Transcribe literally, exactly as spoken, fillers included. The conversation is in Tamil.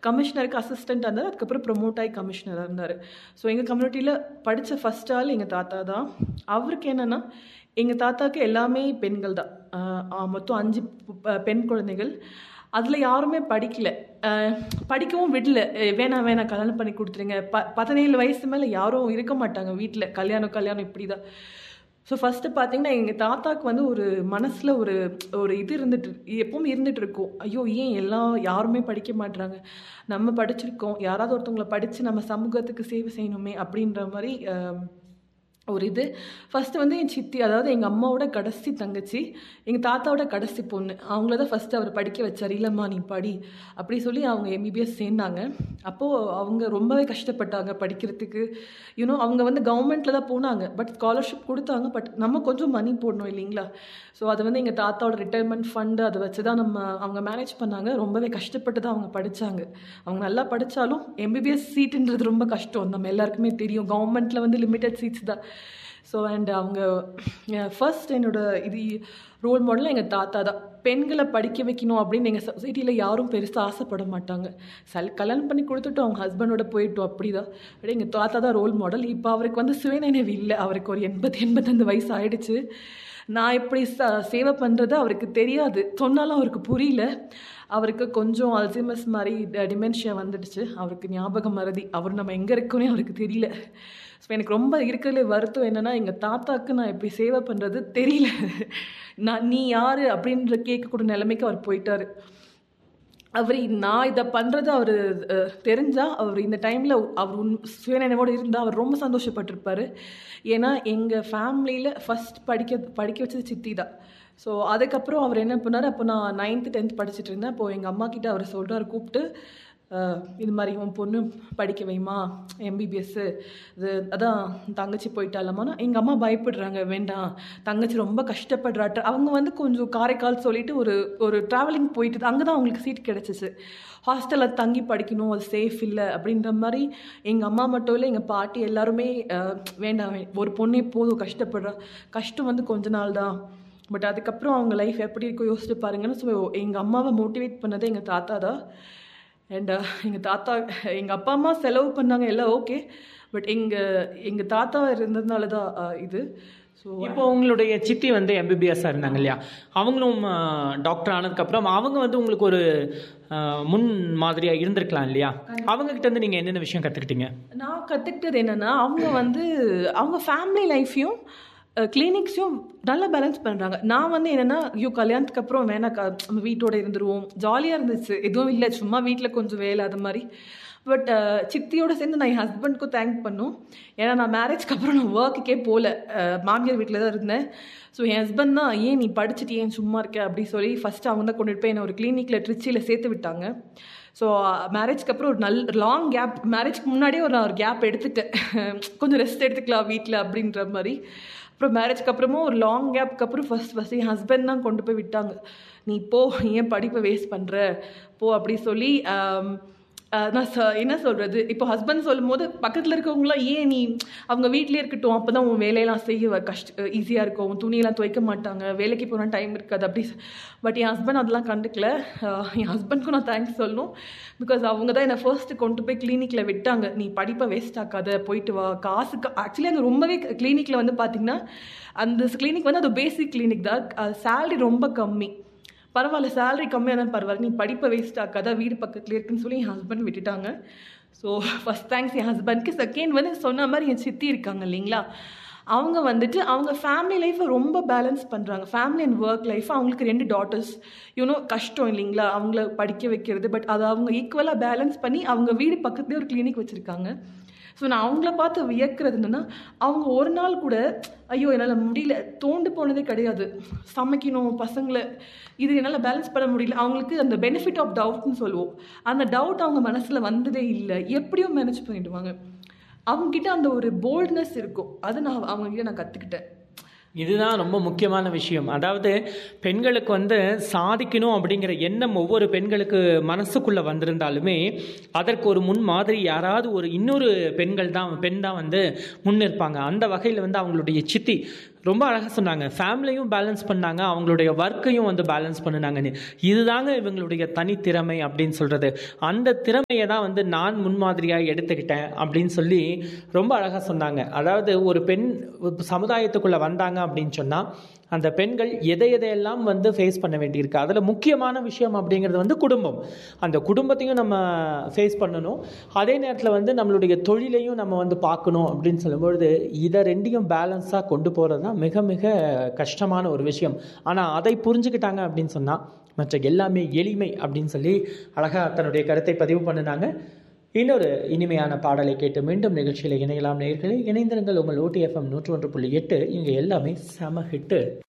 கமிஷனருக்கு அசிஸ்டண்ட்டாக இருந்தார். அதுக்கப்புறம் ப்ரொமோட் ஆகி கமிஷனராக இருந்தார். ஸோ எங்கள் கம்யூனிட்டியில் படித்த ஃபஸ்ட் ஆள் எங்கள் தாத்தா தான். அவருக்கு என்னென்னா, எங்கள் தாத்தாவுக்கு எல்லாமே பெண்கள் தான். மொத்தம் அஞ்சு பெண் குழந்தைகள். அதில் யாருமே படிக்கல, படிக்கவும் விடல. வேணாம் வேணாம் கல்யாணம் பண்ணி கொடுத்துருங்க. ப பதினேழு வயசு மேலே யாரும் இருக்க மாட்டாங்க வீட்டில். கல்யாணம் கல்யாணம் இப்படி தான். ஸோ ஃபஸ்ட்டு பார்த்தீங்கன்னா, எங்கள் தாத்தாவுக்கு வந்து ஒரு மனசில் ஒரு ஒரு இது இருந்துட்டு எப்பவும் இருந்துகிட்டு இருக்கும். ஐயோ, ஏன் எல்லாம் யாருமே படிக்க மாட்டுறாங்க, நம்ம படிச்சிருக்கோம், யாராவது ஒருத்தவங்களை படித்து நம்ம சமூகத்துக்கு சேவை செய்யணுமே அப்படின்ற மாதிரி ஒரு இது. ஃபஸ்ட்டு வந்து என் சித்தி, அதாவது எங்கள் அம்மாவோட கடைசி தங்கச்சி, எங்கள் தாத்தாவோட கடைசி பொண்ணு, அவங்கள தான் ஃபஸ்ட்டு அவர் படிக்க வச்சார். இல்லைம்மா நீ படி அப்படி சொல்லி அவங்க எம்பிபிஎஸ் சேர்ந்தாங்க. அப்போது அவங்க ரொம்பவே கஷ்டப்பட்டாங்க படிக்கிறதுக்கு. யூனோ அவங்க வந்து கவர்மெண்ட்டில் தான் போனாங்க, பட் ஸ்காலர்ஷிப் கொடுத்தாங்க. பட் நம்ம கொஞ்சம் மணி போடணும் இல்லைங்களா? ஸோ அதை வந்து எங்கள் தாத்தாவோட ரிட்டையர்மெண்ட் ஃபண்டு அதை வச்சு தான் நம்ம அவங்க மேனேஜ் பண்ணாங்க. ரொம்பவே கஷ்டப்பட்டு தான் அவங்க படித்தாங்க. அவங்க நல்லா படித்தாலும் எம்பிபிஎஸ் சீட்டுன்றது ரொம்ப கஷ்டம், நம்ம எல்லாருக்குமே தெரியும். கவர்மெண்ட்டில் வந்து லிமிட்டட் சீட்ஸ் தான். ஸோ அண்ட் அவங்க ஃபர்ஸ்ட் என்னோட இது ரோல் மாடலாக எங்கள் தாத்தா தான். பெண்களை படிக்க வைக்கணும் அப்படின்னு எங்கள் சொசைட்டியில் யாரும் பெருசாக ஆசைப்பட மாட்டாங்க. சல் கல்யாணம் பண்ணி கொடுத்துட்டு அவங்க ஹஸ்பண்டோட போயிட்டோம் அப்படி தான். அப்படி எங்கள் தாத்தா தான் ரோல் மாடல். இப்போ அவருக்கு வந்து சுயநினைவு இல்லை. அவருக்கு ஒரு எண்பது எண்பத்தஞ்சு வயசு ஆகிடுச்சு. நான் இப்படி ச சேவை பண்ணுறது அவருக்கு தெரியாது, சொன்னாலும் அவருக்கு புரியல. அவருக்கு கொஞ்சம் அல்சைமர்ஸ் மாதிரி டிமென்ஷியா வந்துடுச்சு. அவருக்கு ஞாபகம் மறதி. அவர் நம்ம எங்கே இருக்கோன்னே அவருக்கு தெரியல. ஸோ எனக்கு ரொம்ப இருக்கிறதுல வருத்தம் என்னென்னா, எங்கள் தாத்தாவுக்கு நான் எப்படி சேவை பண்ணுறது தெரியல. நான் நீ யார் அப்படின்ற கேட்கக்கூடிய நிலைமைக்கு அவர் போயிட்டார். அவர் நான் இதை பண்ணுறது அவர் தெரிஞ்சால் அவர் இந்த டைமில் அவர் உன் சுயநினைவோடு இருந்தால் அவர் ரொம்ப சந்தோஷப்பட்டிருப்பார். ஏன்னா எங்கள் ஃபேமிலியில் ஃபஸ்ட் படிக்க படிக்க வச்சது சித்தி தான். ஸோ அதுக்கப்புறம் அவர் என்ன பண்ணார், அப்போ நான் நைன்த்து டென்த் படிச்சுட்டு இருந்தேன். அப்போது எங்கள் அம்மா கிட்டே அவர் சொல்கிறார், கூப்பிட்டு இது மாதிரி உன் பொண்ணு படிக்க வைமா எம்பிபிஎஸ்ஸு, இது அதான் தங்கச்சி போயிட்டாலம்மானா எங்கள் அம்மா பயப்படுறாங்க. வேண்டாம், தங்கச்சி ரொம்ப கஷ்டப்படுறாட்ட. அவங்க வந்து கொஞ்சம் காரைக்கால் சொல்லிட்டு ஒரு ஒரு ட்ராவலிங் போயிட்டு அங்கே தான் அவங்களுக்கு சீட் கிடச்சிச்சு. ஹாஸ்டலில் தங்கி படிக்கணும், அது சேஃப் இல்லை அப்படின்ற மாதிரி எங்கள் அம்மா மட்டும் இல்லை, எங்கள் பாட்டி எல்லாருமே வேண்டாம், ஒரு பொண்ணே போதும், கஷ்டப்படுறா, கஷ்டம் வந்து கொஞ்ச நாள் தான், பட் அதுக்கப்புறம் அவங்க லைஃப் எப்படி இருக்கோ யோசிச்சு பாருங்கன்னு. ஸோ எங்கள் அம்மாவை மோட்டிவேட் பண்ணதே எங்கள் தாத்தா தான். அண்ட் எங்கள் தாத்தா எங்கள் அப்பா அம்மா செலவு பண்ணாங்க எல்லாம் ஓகே, பட் எங்கள் எங்கள் தாத்தா இருந்ததுனால தான் இது. ஸோ இப்போ உங்களுடைய சித்தி வந்து எம்பிபிஎஸ்ஸாக இருந்தாங்க இல்லையா, அவங்களும் டாக்டர் ஆனதுக்கப்புறம் அவங்க வந்து உங்களுக்கு ஒரு முன் மாதிரியாக இருந்திருக்கலாம் இல்லையா? அவங்கக்கிட்ட வந்து நீங்கள் என்னென்ன விஷயம் கற்றுக்கிட்டீங்க? நான் கற்றுக்கிட்டது என்னென்னா, அவங்க வந்து அவங்க ஃபேமிலி லைஃப்பையும் கிளினிக்ஸையும் நல்லா பேலன்ஸ் பண்ணுறாங்க. நான் வந்து என்னென்னா, ஐயோ கல்யாணத்துக்கு அப்புறம் வேணா க நம்ம வீட்டோடு இருந்துருவோம், ஜாலியாக இருந்துச்சு, எதுவும் இல்லை, சும்மா வீட்டில் கொஞ்சம் வேலை அது மாதிரி. பட் சித்தியோடு சேர்ந்து நான் என் ஹஸ்பண்ட்க்கும் தேங்க் பண்ணும். ஏன்னா நான் மேரேஜ்க்கு அப்புறம் நான் ஒர்க்குக்கே போகல, மாமியார் வீட்டில் தான் இருந்தேன். ஸோ என் ஹஸ்பண்ட் தான், ஏன் நீ படிச்சுட்டு ஏன் சும்மா இருக்க அப்படி சொல்லி ஃபஸ்ட்டு அவங்க தான் கொண்டுட்டு போய் என்னை ஒரு கிளினிக்கில் ட்ரிச்சியில் சேர்த்து விட்டாங்க. ஸோ மேரேஜ்க்கு அப்புறம் ஒரு நல்ல லாங் கேப், மேரேஜ்க்கு முன்னாடியே ஒரு நான் ஒரு கேப் எடுத்துட்டேன், கொஞ்சம் ரெஸ்ட் எடுத்துக்கலாம் வீட்டில் அப்படின்ற மாதிரி. அப்புறம் மேரேஜ்க்கு அப்புறமும் ஒரு லாங் கேப்புக்கு அப்புறம் ஃபஸ்ட் ஃபஸ்ட்டு என் ஹஸ்பண்ட் தான் கொண்டு போய் விட்டாங்க. நீ போ, ஏன் படிப்பை வேஸ்ட் பண்ணுற போ அப்படி சொல்லி. நான் ச என்ன சொல்கிறது, இப்போ ஹஸ்பண்ட் சொல்லும் போது பக்கத்தில் இருக்கவங்களாம், ஏன் நீ அவங்க வீட்டிலே இருக்கட்டும், அப்போ தான் உன் வேலையெல்லாம் செய்ய கஷ்ட ஈஸியாக இருக்கும், உன் துணியெல்லாம் துவைக்க மாட்டாங்க, வேலைக்கு போனால் டைம் இருக்காது அப்படி. பட் என் ஹஸ்பண்ட் அதெல்லாம் கண்டுக்கல. என் ஹஸ்பண்ட்க்கும் நான் தேங்க்ஸ் சொல்லணும். பிகாஸ் அவங்க தான் என்னை ஃபர்ஸ்ட்டு கொண்டு போய் கிளினிக்கில் விட்டாங்க. நீ படிப்பை வேஸ்ட் ஆக்காத, போயிட்டு வா, காசுக்கு ஆக்சுவலி அங்கே ரொம்பவே கிளினிக்கில் வந்து பார்த்திங்கன்னா, அந்த கிளினிக் வந்து அது பேசிக் கிளினிக் தான், சேலரி ரொம்ப கம்மி. பரவாயில்ல, சேலரி கம்மியாக தான் பரவாயில்ல, நீ படிப்பை வேஸ்ட் ஆக்காத, வீடு பக்கத்துலேயே இருக்குன்னு சொல்லி என் ஹஸ்பண்ட் விட்டுட்டாங்க. ஸோ ஃபஸ்ட் தேங்க்ஸ் என் ஹஸ்பண்ட்க்கு. செகண்ட் வந்து சொன்ன மாதிரி என் சித்தி இருக்காங்க இல்லைங்களா, அவங்க வந்துட்டு அவங்க ஃபேமிலி லைஃப்பை ரொம்ப பேலன்ஸ் பண்ணுறாங்க. Family and work life. அவங்களுக்கு ரெண்டு டாட்டர்ஸ், யூனோ கஷ்டம் இல்லைங்களா அவங்கள படிக்க வைக்கிறது. பட் அதை அவங்க ஈக்குவலாக பேலன்ஸ் பண்ணி அவங்க வீடு பக்கத்துலேயே ஒரு கிளினிக் வச்சுருக்காங்க. ஸோ நான் அவங்கள பார்த்து வியக்கிறது என்னென்னா, அவங்க ஒரு நாள் கூட ஐயோ என்னால் முடியல தோண்டு போனதே கிடையாது, சமைக்கணும் பசங்களை, இது என்னால் பேலன்ஸ் பண்ண முடியல. அவங்களுக்கு அந்த பெனிஃபிட் ஆஃப் டவுட்னு சொல்லுவோம், அந்த டவுட் அவங்க மனசில் வந்ததே இல்லை. எப்படியும் மேனேஜ் பண்ணிவிடுவாங்க. அவங்ககிட்ட அந்த ஒரு போல்ட்னஸ் இருக்கும். அதை நான் அவங்ககிட்ட நான் கற்றுக்கிட்டேன். இதுதான் ரொம்ப முக்கியமான விஷயம். அதாவது பெண்களுக்கு வந்து சாதிக்கணும் அப்படிங்கிற எண்ணம் ஒவ்வொரு பெண்களுக்கு மனசுக்குள்ளே வந்திருந்தாலுமே அதற்கு ஒரு முன் மாதிரி யாராவது ஒரு இன்னொரு பெண்கள் தான் பெண் தான் வந்து முன்னிற்பாங்க. அந்த வகையில் வந்து அவங்களுடைய சித்தி ரொம்ப அழகாக சொன்னாங்க. ஃபேமிலியும் பேலன்ஸ் பண்ணாங்க, அவங்களுடைய ஒர்க்கையும் வந்து பேலன்ஸ் பண்ணினாங்கன்னு. இதுதாங்க இவங்களுடைய தனித்திறமை அப்படின்னு சொல்கிறது. அந்த திறமையை தான் வந்து நான் முன்மாதிரியாக எடுத்துக்கிட்டேன் அப்படின்னு சொல்லி ரொம்ப அழகாக சொன்னாங்க. அதாவது ஒரு பெண் சமுதாயத்துக்குள்ளே வந்தாங்க அப்படின்னு சொன்னால் அந்த பெண்கள் எதை எதையெல்லாம் வந்து ஃபேஸ் பண்ண வேண்டியிருக்கு. அதில் முக்கியமான விஷயம் அப்படிங்கிறது வந்து குடும்பம். அந்த குடும்பத்தையும் நம்ம ஃபேஸ் பண்ணணும், அதே நேரத்தில் வந்து நம்மளுடைய தொழிலையும் நம்ம வந்து பார்க்கணும் அப்படின்னு சொல்லும்பொழுது இதை ரெண்டையும் பேலன்ஸாக கொண்டு போகிறது தான் மிக மிக கஷ்டமான ஒரு விஷயம். ஆனால் அதை புரிஞ்சுக்கிட்டாங்க அப்படின்னு சொன்னால் மற்ற எல்லாமே எளிமை அப்படின்னு சொல்லி அழகாக தன்னுடைய கருத்தை பதிவு பண்ணினாங்க. இன்னொரு இனிமையான பாடலை கேட்டு மீண்டும் நிகழ்ச்சியில் இணையலாம் நேயர்களே. இணைந்திருங்கள். உங்கள் ஓடிஎஃப்எம் நூற்றி ஒன்று புள்ளி எட்டு. இங்கே எல்லாமே செம ஹிட்டு.